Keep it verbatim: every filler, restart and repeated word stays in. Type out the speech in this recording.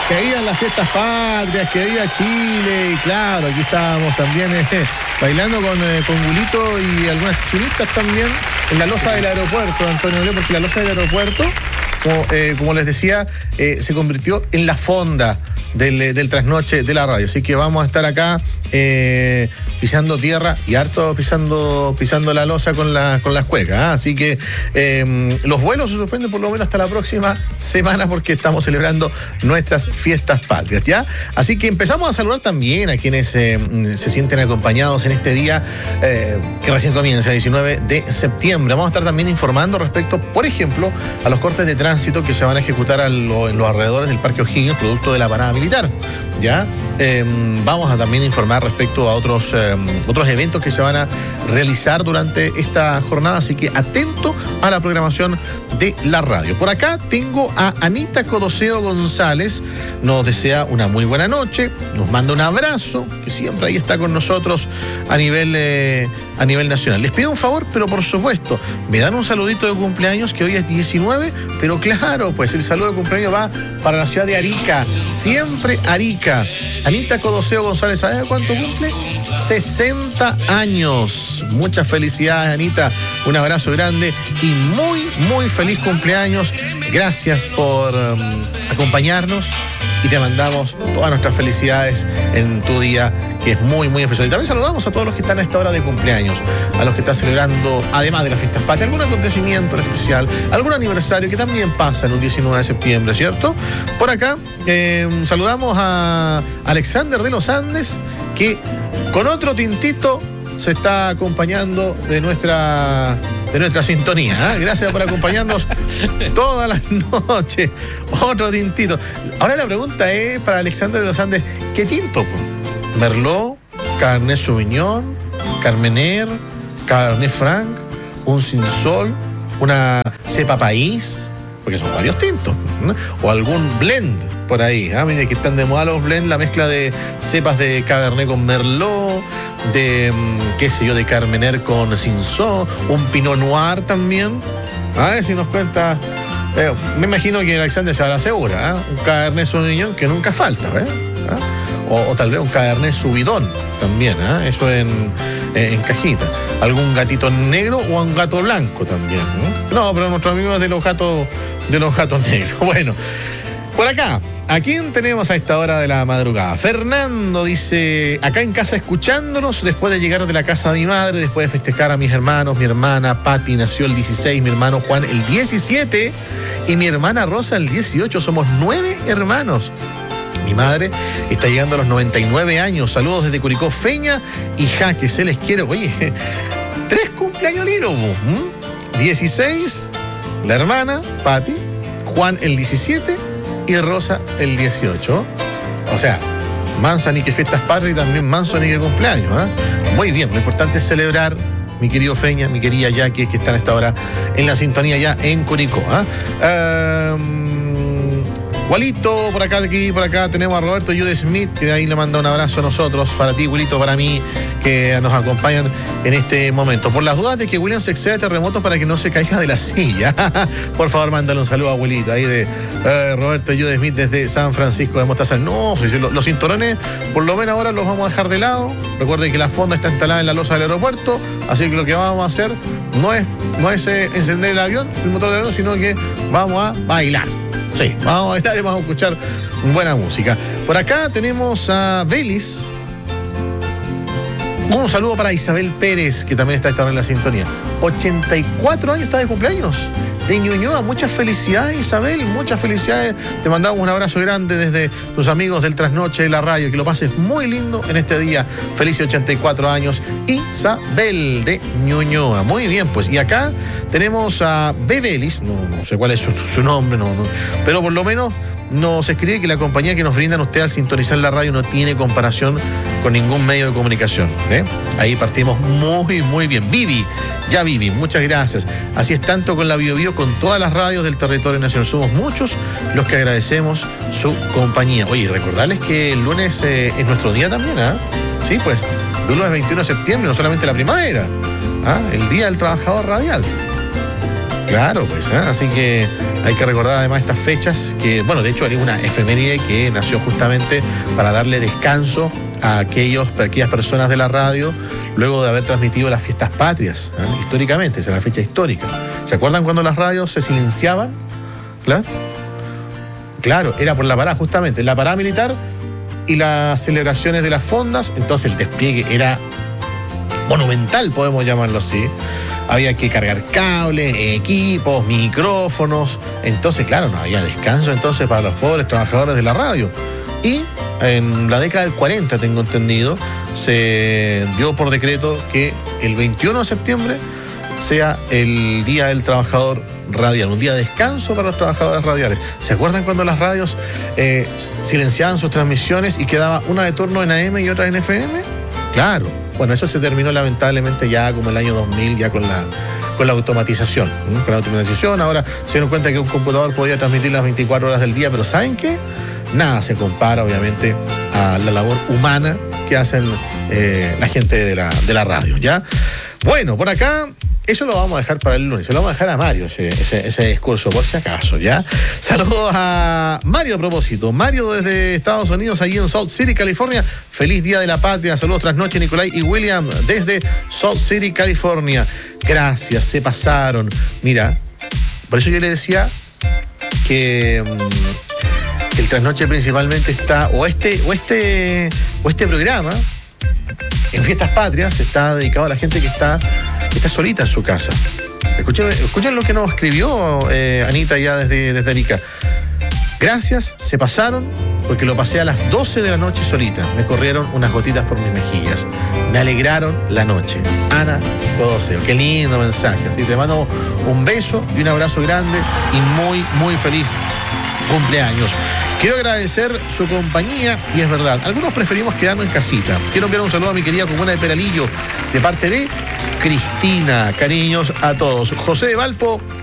que vivan las fiestas patrias, que viva Chile. Y claro, aquí estábamos también eh, bailando con, eh, con Gulito y algunas chinitas también en la loza del aeropuerto, Antonio Leo, porque la loza del aeropuerto, como, eh, como les decía, eh, se convirtió en la fonda del, del trasnoche de la radio. Así que vamos a estar acá eh, pisando tierra y harto pisando pisando la loza con, la, con las cuecas. ¿eh? Así que eh, los vuelos se suspenden por lo menos hasta la próxima semana porque estamos celebrando nuestras fiestas patrias, ¿ya? Así que empezamos a saludar también a quienes eh, se sienten acompañados en este día eh, que recién comienza, diecinueve de septiembre. Vamos a estar también informando respecto, por ejemplo, a los cortes de tránsito que se van a ejecutar a lo, en los alrededores del Parque O'Higgins, producto de la parada militar, ¿ya? Eh, vamos a también informar respecto a otros, eh, otros eventos que se van a realizar durante esta jornada, así que atento a la programación de la radio. Por acá tengo a Anita Codoseo González, nos desea una muy buena noche, nos manda un abrazo, que siempre ahí está con nosotros a nivel, eh, a nivel nacional. Les pido un favor, pero por supuesto, me dan un saludito de cumpleaños, que hoy es diecinueve, pero claro, pues el saludo de cumpleaños va para la ciudad de Arica, siempre Arica. Anita Codoseo González, ¿sabes cuánto cumple? sesenta años. Muchas felicidades, Anita. Un abrazo grande y muy, muy feliz cumpleaños. Gracias por um, acompañarnos y te mandamos todas nuestras felicidades en tu día, que es muy, muy especial. Y también saludamos a todos los que están a esta hora de cumpleaños, a los que están celebrando, además de las fiestas patrias, algún acontecimiento especial, algún aniversario que también pasa en un diecinueve de septiembre, ¿cierto? Por acá eh, saludamos a Alexander de los Andes, que con otro tintito se está acompañando de nuestra, de nuestra sintonía. ¿eh? Gracias por acompañarnos todas las noches. Otro tintito. Ahora la pregunta es para Alexander de los Andes, ¿qué tinto? Merlot, Cabernet Sauvignon, Carmener, Cabernet Franc, un Cinsault, una cepa país, porque son varios tintos, ¿no? O algún blend por ahí, ¿eh? Mire que están de moda los blend, la mezcla de cepas de Cabernet con Merlot, de, qué sé yo, de Carmener con Cinsault, un Pinot Noir también. A ver si nos cuenta. Eh, me imagino que Alexander se hará segura, ¿eh? Un Cabernet Sauvignon que nunca falta, ¿eh? ¿Ah? O, o tal vez un Cabernet Subidón también, ¿eh? Eso en, en cajita. Algún gatito negro o un gato blanco también, ¿eh? No, pero nuestro amigo es de los gatos, de los gatos negros. Bueno, por acá, ¿a quién tenemos a esta hora de la madrugada? Fernando dice, acá en casa escuchándonos, después de llegar de la casa de mi madre, después de festejar a mis hermanos, mi hermana Patti nació el dieciséis, mi hermano Juan el diecisiete y mi hermana Rosa el dieciocho, somos nueve hermanos. Mi madre está llegando a los noventa y nueve años. Saludos desde Curicó, Feña y Jaque. Se les quiere. Oye, tres cumpleaños liros. ¿Mm? dieciséis, la hermana, Patti. Juan el diecisiete y Rosa el dieciocho. O sea, mansa ni que fiestas patrias y también manso ni que cumpleaños. ¿eh? Muy bien, lo importante es celebrar, mi querido Feña, mi querida Jaque, que están a esta hora en la sintonía ya en Curicó. ¿eh? Um, Gualito, por acá, aquí, por acá tenemos a Roberto Jude Smith, que de ahí le manda un abrazo a nosotros, para ti, Gualito, para mí, que nos acompañan en este momento. Por las dudas de que William se exceda de terremoto para que no se caiga de la silla, por favor, mándale un saludo a Gualito, ahí de eh, Roberto Jude Smith desde San Francisco de Mostazal. No, los, los cinturones, por lo menos ahora los vamos a dejar de lado. Recuerden que la fonda está instalada en la losa del aeropuerto, así que lo que vamos a hacer no es, no es eh, encender el avión, el motor del avión, sino que vamos a bailar. Sí, vamos a bailar y vamos a escuchar buena música. Por acá tenemos a Belis. Un saludo para Isabel Pérez, que también está esta hora en la sintonía. ochenta y cuatro años está de cumpleaños. De Ñuñoa, muchas felicidades, Isabel, muchas felicidades. Te mandamos un abrazo grande desde tus amigos del Trasnoche de la Radio. Que lo pases muy lindo en este día. Feliz ochenta y cuatro años, Isabel de Ñuñoa. Muy bien, pues. Y acá tenemos a Bebelis, no, no sé cuál es su, su nombre, no, no, pero por lo menos nos escribe que la compañía que nos brindan ustedes al sintonizar la radio no tiene comparación con ningún medio de comunicación. ¿eh? Ahí partimos muy, muy bien. Vivi, ya Vivi, muchas gracias. Así es tanto con la Bio Bio, con todas las radios del territorio nacional. Somos muchos los que agradecemos su compañía. Oye, recordarles que el lunes eh, es nuestro día también, ¿ah? ¿eh? Sí, pues, el lunes veintiuno de septiembre, no solamente la primavera, ¿ah? El Día del Trabajador Radial. Claro, pues, ¿eh? Así que hay que recordar además estas fechas que, bueno, de hecho hay una efeméride que nació justamente para darle descanso a, aquellos, a aquellas personas de la radio luego de haber transmitido las fiestas patrias, ¿eh? Históricamente, esa es la fecha histórica. ¿Se acuerdan cuando las radios se silenciaban? ¿Claro? Claro, era por la parada, justamente, la parada militar y las celebraciones de las fondas, entonces el despliegue era monumental, podemos llamarlo así. Había que cargar cables, equipos, micrófonos. Entonces, claro, no había descanso entonces para los pobres trabajadores de la radio. Y en la década del cuarenta, tengo entendido, se dio por decreto que el veintiuno de septiembre sea el Día del Trabajador Radial, un día de descanso para los trabajadores radiales. ¿Se acuerdan cuando las radios eh, silenciaban sus transmisiones y quedaba una de turno en A M y otra en F M? Claro. Bueno, eso se terminó lamentablemente ya como el año dos mil, ya con la, con la automatización. ¿eh? Con la automatización, ahora se dieron cuenta que un computador podía transmitir las veinticuatro horas del día, pero ¿saben qué? Nada se compara, obviamente, a la labor humana que hacen eh, la gente de la, de la radio, ¿ya? Bueno, por acá, eso lo vamos a dejar para el lunes, se lo vamos a dejar a Mario, ese, ese, ese discurso, por si acaso, ¿ya? Saludos a Mario a propósito. Mario desde Estados Unidos, allí en Salt City, California. Feliz Día de la Patria. Saludos tras noche, Nicolai y William, desde Salt City, California. Gracias, se pasaron. Mira, por eso yo le decía que mmm, el trasnoche principalmente está, o este, o este, o este programa, en Fiestas Patrias, está dedicado a la gente que está, que está solita en su casa. Escuchen, escuchen lo que nos escribió eh, Anita ya desde, desde Arica. Gracias, se pasaron, porque lo pasé a las doce de la noche solita. Me corrieron unas gotitas por mis mejillas. Me alegraron la noche. Ana Codoseo. Qué lindo mensaje. Así te mando un beso y un abrazo grande y muy, muy feliz cumpleaños. Quiero agradecer su compañía y es verdad, algunos preferimos quedarnos en casita. Quiero enviar un saludo a mi querida comuna de Peralillo de parte de Cristina. Cariños a todos. José de Valpo